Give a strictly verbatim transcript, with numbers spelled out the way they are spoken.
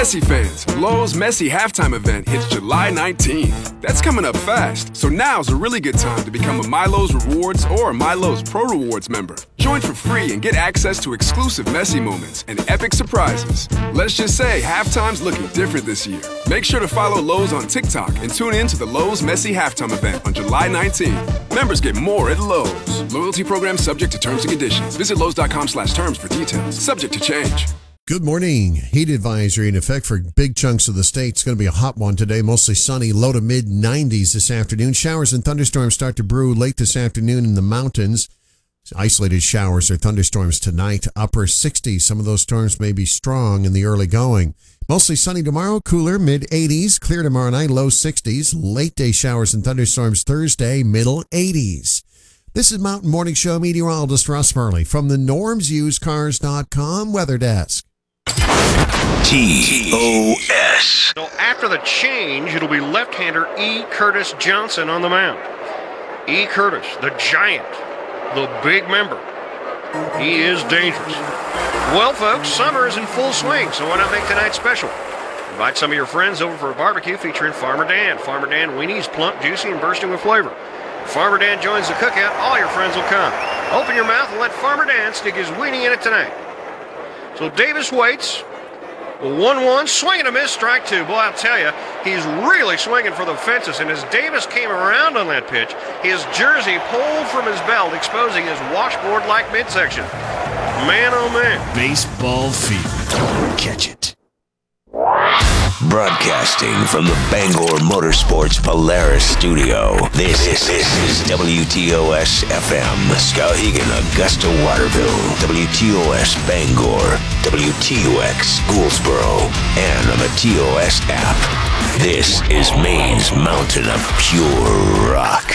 Messi fans, Lowe's Messi halftime event hits July nineteenth. That's coming up fast, so now's a really good time to become a MyLowe's Rewards or MyLowe's Pro Rewards member. Join for free and get access to exclusive Messi moments and epic surprises. Let's just say halftime's looking different this year. Make sure to follow Lowe's on TikTok and tune in to the Lowe's Messi halftime event on July nineteenth. Members get more at Lowe's. Loyalty program subject to terms and conditions. Visit Lowe's.com slash terms for details. Subject to change. Good morning. Heat advisory in effect for big chunks of the state. It's going to be a hot one today, mostly sunny, low to mid nineties this afternoon. Showers and thunderstorms start to brew late this afternoon in the mountains. Isolated showers or thunderstorms tonight, upper sixties. Some of those storms may be strong in the early going. Mostly sunny tomorrow, cooler, mid eighties. Clear tomorrow night, low sixties. Late day showers and thunderstorms Thursday, middle eighties. This is Mountain Morning Show meteorologist Russ Murley from the norms used cars dot com weather desk. T O S. So after the change, it'll be left-hander E. Curtis Johnson on the mound. E. Curtis, the giant, the big member. He is dangerous. Well, folks, summer is in full swing, so why not make tonight special? Invite some of your friends over for a barbecue featuring Farmer Dan. Farmer Dan weenies, plump, juicy, and bursting with flavor. If Farmer Dan joins the cookout, all your friends will come. Open your mouth and let Farmer Dan stick his weenie in it tonight. So Davis waits. one one, swing and a miss, strike two. Boy, I'll tell you, he's really swinging for the fences. And as Davis came around on that pitch, his jersey pulled from his belt, exposing his washboard-like midsection. Man, oh man. Baseball fever. Catch it. Broadcasting from the Bangor Motorsports Polaris studio, this, this, this is W T O S F M, Skowhegan, Augusta, Waterville, W T O S Bangor, W T O X Gouldsboro, and on the T O S app. This is Maine's mountain of pure rock.